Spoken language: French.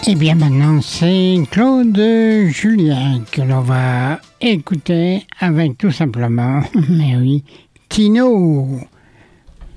Et bien maintenant, c'est Claude Julien que l'on va écouter avec tout simplement, mais oui, Tino.